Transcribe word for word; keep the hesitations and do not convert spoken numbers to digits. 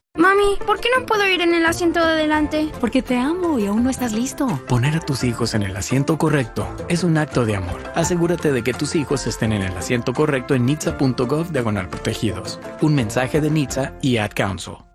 Mami, ¿por qué no puedo ir en el asiento de adelante? Porque te amo y aún no estás listo. Poner a tus hijos en el asiento correcto es un acto de amor. Asegúrate de que tus hijos estén en el asiento correcto en nitsa punto gov diagonal protegidos. Un mensaje de Nitsa y Ad Council.